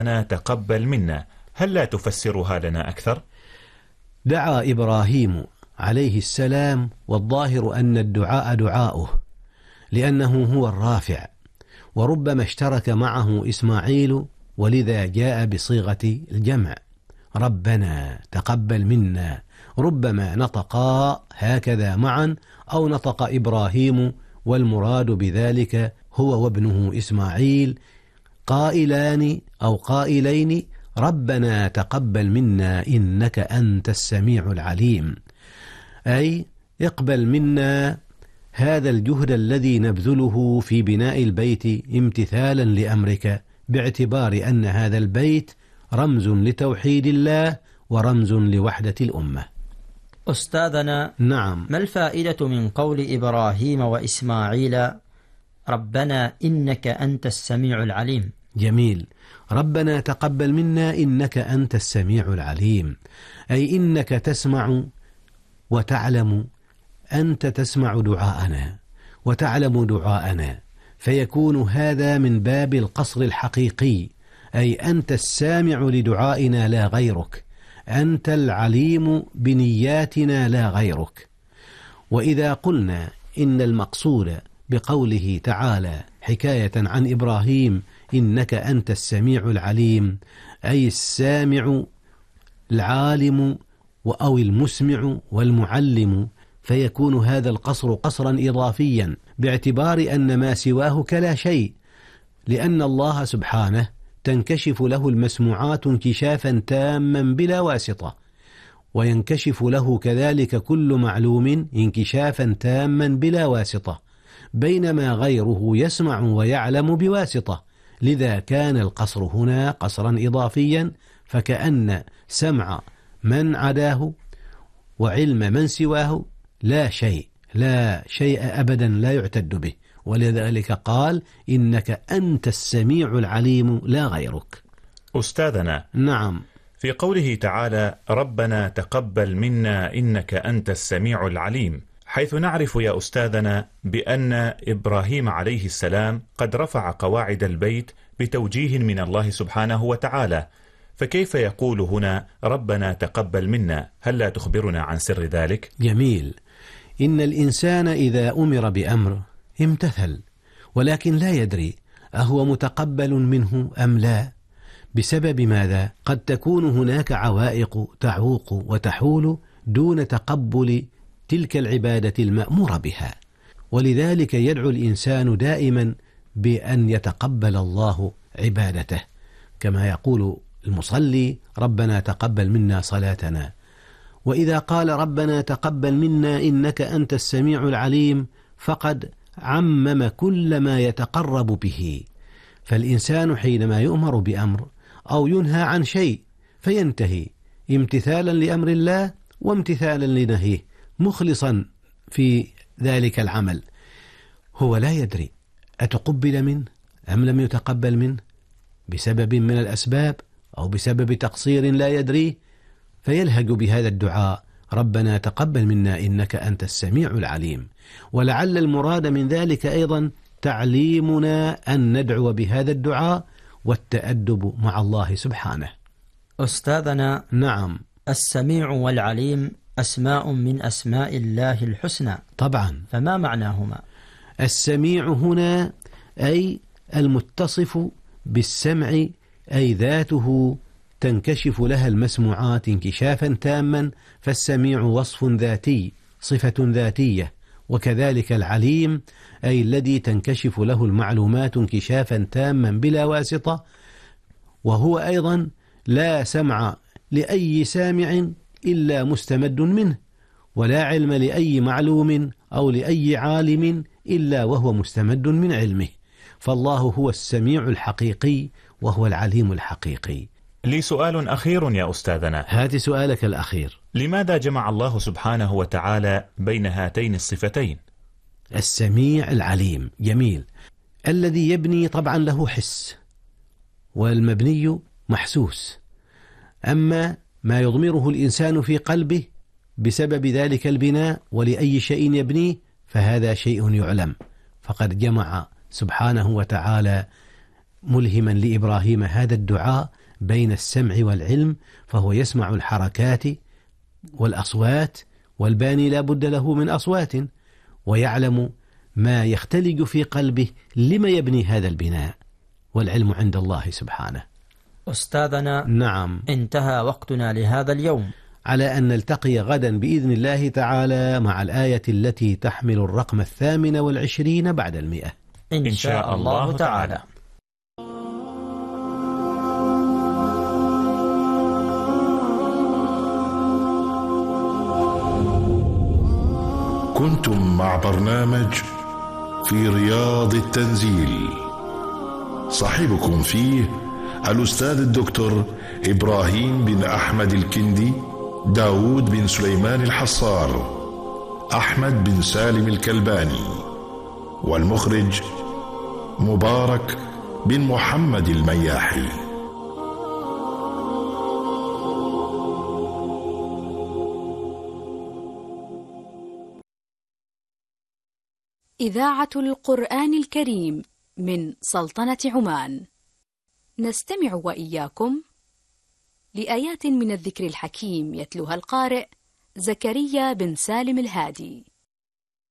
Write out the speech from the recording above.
تقبل منا، هل لا تفسرها لنا أكثر؟ دعا إبراهيم عليه السلام، والظاهر أن الدعاء دعاؤه لأنه هو الرافع، وربما اشترك معه إسماعيل، ولذا جاء بصيغة الجمع: ربنا تقبل منا. ربما نطقا هكذا معا، أو نطق إبراهيم والمراد بذلك هو وابنه إسماعيل قائلان أو قائلين: ربنا تقبل منا إنك أنت السميع العليم، أي اقبل منا هذا الجهد الذي نبذله في بناء البيت امتثالا لأمرك، باعتبار أن هذا البيت رمز لتوحيد الله ورمز لوحدة الأمة. أستاذنا، نعم، ما الفائدة من قول إبراهيم وإسماعيل ربنا إنك أنت السميع العليم؟ جميل. ربنا تقبل منا إنك أنت السميع العليم، أي إنك تسمع وتعلم، أنت تسمع دعاءنا وتعلم دعاءنا، فيكون هذا من باب القصر الحقيقي، أي أنت السامع لدعائنا لا غيرك، أنت العليم بنياتنا لا غيرك. وإذا قلنا إن المقصود بقوله تعالى حكاية عن إبراهيم إنك أنت السميع العليم، أي السامع العالم أو المسمع والمعلم، فيكون هذا القصر قصرا إضافيا، باعتبار أن ما سواه كلا شيء، لأن الله سبحانه تنكشف له المسموعات انكشافا تاما بلا واسطة، وينكشف له كذلك كل معلوم انكشافا تاما بلا واسطة، بينما غيره يسمع ويعلم بواسطة. لذا كان القصر هنا قصرا إضافيا، فكأن سمع من عداه وعلم من سواه لا شيء أبدا لا يعتد به، ولذلك قال إنك أنت السميع العليم لا غيرك. أستاذنا، نعم، في قوله تعالى ربنا تقبل منا إنك أنت السميع العليم، حيث نعرف يا أستاذنا بأن إبراهيم عليه السلام قد رفع قواعد البيت بتوجيه من الله سبحانه وتعالى، فكيف يقول هنا ربنا تقبل منا؟ هل لا تخبرنا عن سر ذلك؟ جميل. إن الإنسان إذا أمر بأمر امتثل، ولكن لا يدري أهو متقبل منه أم لا، بسبب ماذا؟ قد تكون هناك عوائق تعوق وتحول دون تقبل تلك العبادة المأمور بها، ولذلك يدعو الإنسان دائما بأن يتقبل الله عبادته، كما يقول المصلي ربنا تقبل منا صلاتنا. وإذا قال ربنا تقبل منا إنك أنت السميع العليم فقد عمم كل ما يتقرب به، فالإنسان حينما يؤمر بأمر أو ينهى عن شيء فينتهي امتثالا لأمر الله وامتثالا لنهيه، مخلصا في ذلك العمل، هو لا يدري أتقبل منه أم لم يتقبل منه، بسبب من الأسباب أو بسبب تقصير لا يدريه، فيلهج بهذا الدعاء ربنا تقبل منا إنك أنت السميع العليم. ولعل المراد من ذلك أيضا تعليمنا أن ندعو بهذا الدعاء والتأدب مع الله سبحانه. أستاذنا، نعم، السميع والعليم أسماء من أسماء الله الحسنى، طبعا، فما معناهما؟ السميع هنا أي المتصف بالسمع، أي ذاته تنكشف لها المسموعات انكشافا تاما، فالسميع وصف ذاتي، صفة ذاتية. وكذلك العليم أي الذي تنكشف له المعلومات انكشافا تاما بلا واسطة، وهو أيضا لا سمع لأي سامع إلا مستمد منه، ولا علم لأي معلوم أو لأي عالم إلا وهو مستمد من علمه، فالله هو السميع الحقيقي وهو العليم الحقيقي. لي سؤال أخير يا أستاذنا. هات سؤالك الأخير. لماذا جمع الله سبحانه وتعالى بين هاتين الصفتين؟ السميع العليم. جميل. الذي يبني طبعا له حس، والمبني محسوس، أما ما يضمره الإنسان في قلبه بسبب ذلك البناء ولأي شيء يبنيه فهذا شيء يعلم، فقد جمع سبحانه وتعالى ملهما لإبراهيم هذا الدعاء بين السمع والعلم، فهو يسمع الحركات والأصوات، والباني لا بد له من أصوات، ويعلم ما يختلج في قلبه لما يبني هذا البناء، والعلم عند الله سبحانه. أستاذنا، نعم، انتهى وقتنا لهذا اليوم، على أن نلتقي غدا بإذن الله تعالى مع الآية التي تحمل الرقم 28 بعد 100 إن شاء الله تعالى. كنتم مع برنامج في رياض التنزيل، صاحبكم فيه الأستاذ الدكتور إبراهيم بن أحمد الكندي، داود بن سليمان الحصار، أحمد بن سالم الكلباني، والمخرج مبارك بن محمد المياحي. إذاعة القرآن الكريم من سلطنة عمان، نستمع وإياكم لآيات من الذكر الحكيم يتلوها القارئ زكريا بن سالم الهادي.